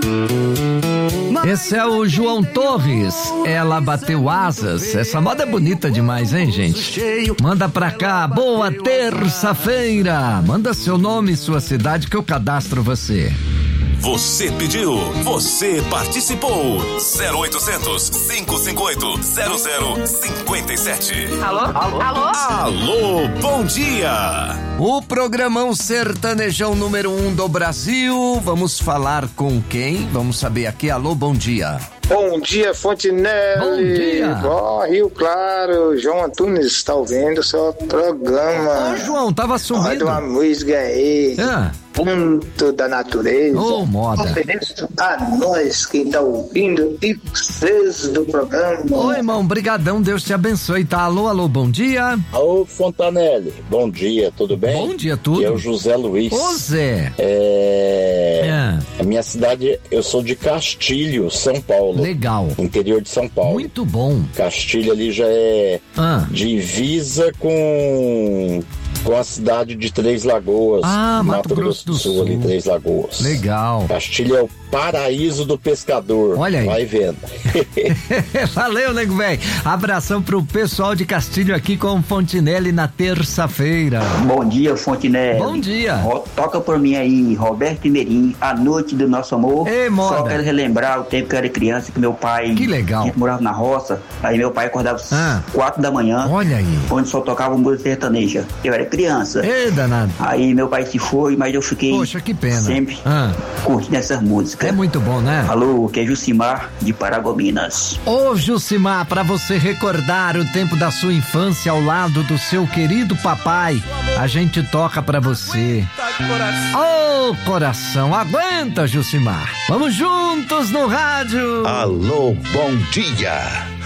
Esse é o João Torres, Ela Bateu Asas. Essa moda é bonita demais, hein, gente? Manda pra cá, boa terça-feira. Manda seu nome e sua cidade que eu cadastro você. Você pediu, você participou. 0800 558 0057. Alô? Alô, bom dia. O programão sertanejão número 1 do Brasil. Vamos falar com quem? Vamos saber aqui. Alô, bom dia. Bom dia, Fontinelli. Bom dia. Rio Claro, João Antunes está ouvindo o seu programa. Ô, João, tava sumindo. Olha uma música aí. Ponto da natureza. Ô, moda. Ofereço a nós quem tá ouvindo e vocês do programa. Ô, irmão, brigadão, Deus te abençoe, tá? Alô, bom dia. Alô, Fontanelli, bom dia, tudo bem? Bom dia, tudo. Aqui é o José Luiz. Ô, Zé. A minha cidade, eu sou de Castilho, São Paulo. Legal. Interior de São Paulo. Muito bom. Castilho ali já é divisa com a cidade de Três Lagoas. Mato Grosso do Sul. Ali, Três Lagoas. Legal. Castilho é o paraíso do pescador. Olha aí. Vai vendo. Valeu, nego velho. Abração pro pessoal de Castilho aqui com o Fontinelli na terça-feira. Bom dia, Fontinelli. Bom dia. Toca por mim aí, Roberto Mirim, A Noite do Nosso Amor. Ei, moda. Só quero relembrar o tempo que eu era criança, que meu pai... Que legal. A gente morava na roça, aí meu pai acordava às 4 da manhã. Olha aí. Onde só tocava música sertaneja. Eu era criança. Ei, danado. Aí meu pai se foi, mas eu fiquei... Poxa, que pena. Sempre curtindo essas músicas. É muito bom, né? Alô, que é Jucimar de Paragominas. Ô, Jucimar, pra você recordar o tempo da sua infância ao lado do seu querido papai, a gente toca pra você. Ô, coração, aguenta, Jucimar. Vamos juntos no rádio. Alô, bom dia.